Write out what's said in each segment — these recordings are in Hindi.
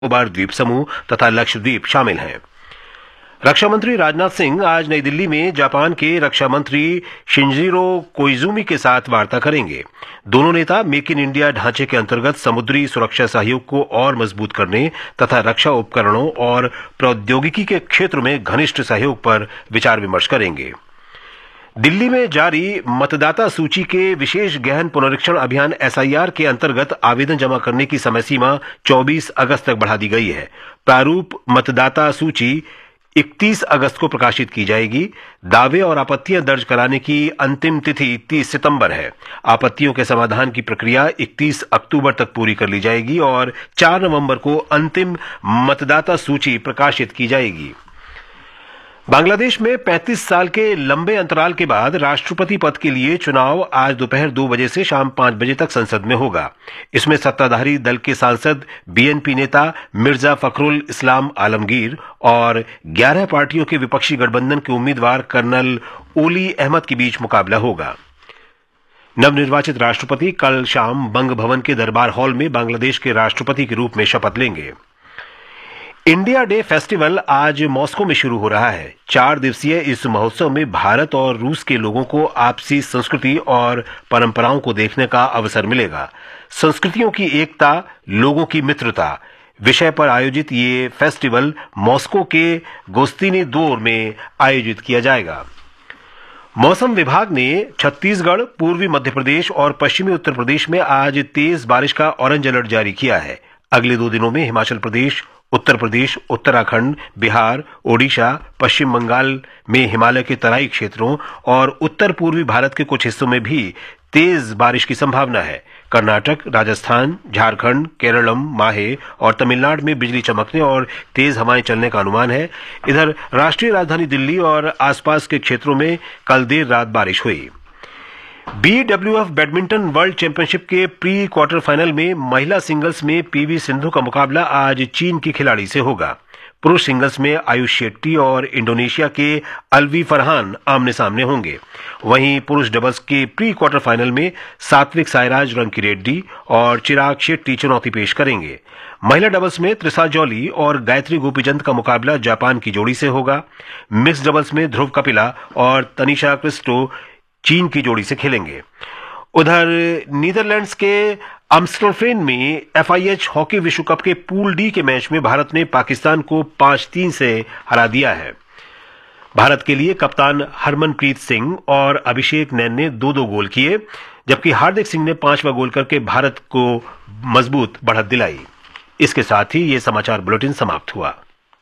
निकोबार द्वीप समूह तथा लक्षद्वीप शामिल हैं। रक्षा मंत्री राजनाथ सिंह आज नई दिल्ली में जापान के रक्षा मंत्री शिंजिरो कोइजुमी के साथ वार्ता करेंगे। दोनों नेता मेक इन इंडिया ढांचे के अंतर्गत समुद्री सुरक्षा सहयोग को और मजबूत करने तथा रक्षा उपकरणों और प्रौद्योगिकी के क्षेत्र में घनिष्ठ सहयोग पर विचार विमर्श करेंगे। दिल्ली में जारी मतदाता सूची के विशेष गहन पुनरीक्षण अभियान एसआईआर के अंतर्गत आवेदन जमा करने की समय सीमा 24 अगस्त तक बढ़ा दी गई है। प्रारूप मतदाता सूची 31 अगस्त को प्रकाशित की जाएगी। दावे और आपत्तियां दर्ज कराने की अंतिम तिथि 30 सितंबर है। आपत्तियों के समाधान की प्रक्रिया 31 अक्टूबर तक पूरी कर ली जाएगी और 4 नवंबर को अंतिम मतदाता सूची प्रकाशित की जाएगी। बांग्लादेश में 35 साल के लंबे अंतराल के बाद राष्ट्रपति पद के लिए चुनाव आज दोपहर 2 बजे से शाम 5 बजे तक संसद में होगा। इसमें सत्ताधारी दल के सांसद बीएनपी नेता मिर्जा फखरुल इस्लाम आलमगीर और 11 पार्टियों के विपक्षी गठबंधन के उम्मीदवार कर्नल ओली अहमद के बीच मुकाबला होगा। नवनिर्वाचित राष्ट्रपति कल शाम बंग भवन के दरबार हॉल में बांग्लादेश के राष्ट्रपति के रूप में शपथ लेंगे। इंडिया डे फेस्टिवल आज मॉस्को में शुरू हो रहा है। 4 दिवसीय इस महोत्सव में भारत और रूस के लोगों को आपसी संस्कृति और परंपराओं को देखने का अवसर मिलेगा। संस्कृतियों की एकता, लोगों की मित्रता विषय पर आयोजित ये फेस्टिवल मॉस्को के गोस्तिनी द्वोर में आयोजित किया जाएगा। मौसम विभाग ने छत्तीसगढ़, पूर्वी मध्य प्रदेश और पश्चिमी उत्तर प्रदेश में आज तेज बारिश का ऑरेंज अलर्ट जारी किया है। अगले 2 दिनों में हिमाचल प्रदेश, उत्तर प्रदेश, उत्तराखंड, बिहार, ओडिशा, पश्चिम बंगाल में हिमालय के तराई क्षेत्रों और उत्तर पूर्वी भारत के कुछ हिस्सों में भी तेज बारिश की संभावना है। कर्नाटक, राजस्थान, झारखंड, केरलम, माहे और तमिलनाडु में बिजली चमकने और तेज हवाएं चलने का अनुमान है। इधर राष्ट्रीय राजधानी दिल्ली और आसपास के क्षेत्रों में कल देर रात बारिश हुई। बीडब्ल्यूएफ बैडमिंटन वर्ल्ड चैंपियनशिप के प्री क्वार्टर फाइनल में महिला सिंगल्स में पीवी सिंधु का मुकाबला आज चीन की खिलाड़ी से होगा। पुरुष सिंगल्स में आयुष शेट्टी और इंडोनेशिया के अलवी फरहान आमने सामने होंगे। वहीं पुरुष डबल्स के प्री क्वार्टर फाइनल में सात्विक साईराज रंकीरेड्डी और चिराग शेट्टी चुनौती पेश करेंगे। महिला डबल्स में त्रिसा जॉली और गायत्री गोपीचंद का मुकाबला जापान की जोड़ी से होगा। मिक्स डबल्स में ध्रुव कपिला और तनिषा क्रिस्टो चीन की जोड़ी से खेलेंगे। उधर नीदरलैंड्स के अम्स्टरफेन में एफआईएच हॉकी विश्व कप के पूल डी के मैच में भारत ने पाकिस्तान को 5-3 से हरा दिया है। भारत के लिए कप्तान हरमनप्रीत सिंह और अभिषेक नैन ने 2-2 गोल किए, जबकि हार्दिक सिंह ने 5वां गोल करके भारत को मजबूत बढ़त दिलाई। इसके साथ ही ये समाचार बुलेटिन समाप्त हुआ।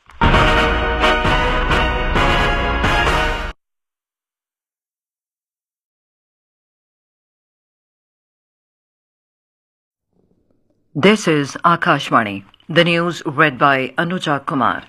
This is Akashvani. The news read by Anuja Kumar.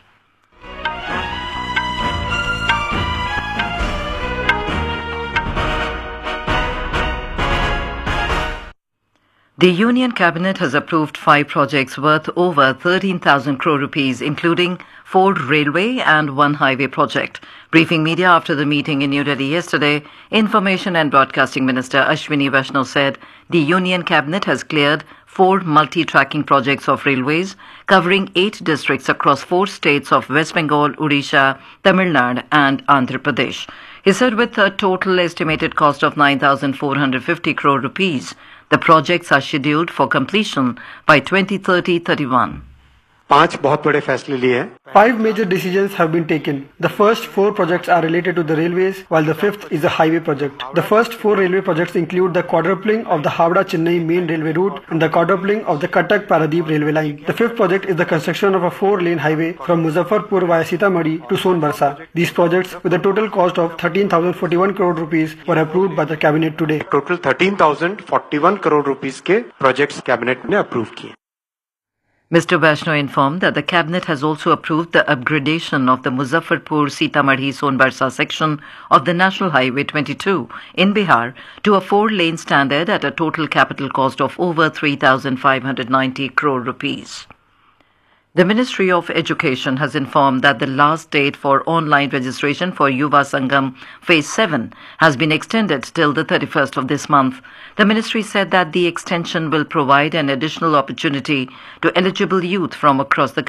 The Union Cabinet has approved 5 projects worth over 13,000 crore rupees, including 4 railway and 1 highway project. Briefing media after the meeting in New Delhi yesterday, Information and Broadcasting Minister Ashwini Vaishnaw said the Union Cabinet has cleared 4 multi-tracking projects of railways covering 8 districts across 4 states of West Bengal, Odisha, Tamil Nadu and Andhra Pradesh. He said with a total estimated cost of 9,450 crore rupees, the projects are scheduled for completion by 2030-31. 5 बहुत बड़े फैसले लिए हैं। 5 major decisions have been taken. The first 4 projects are related to the railways, while the 5th is a highway project. The first 4 railway projects include the quadrupling of the Howrah-Chennai main railway route and the quadrupling of the Cuttack-Paradeep railway line. The 5th project is the construction of a 4-lane highway from Muzaffarpur via Sitamarhi to Sonbarsa. These projects, with a total cost of 13,041 crore rupees, were approved by the cabinet today. Total 13,041 crore rupees के प्रोजेक्ट्स कैबिनेट ने अप्रूव किए। Mr. Vaishnaw informed that the Cabinet has also approved the upgradation of the Muzaffarpur-Sitamarhi-Sonbarsa section of the National Highway 22 in Bihar to a 4-lane standard at a total capital cost of over 3,590 crore rupees. The Ministry of Education has informed that the last date for online registration for Yuva Sangam Phase 7 has been extended till the 31st of this month. The ministry said that the extension will provide an additional opportunity to eligible youth from across the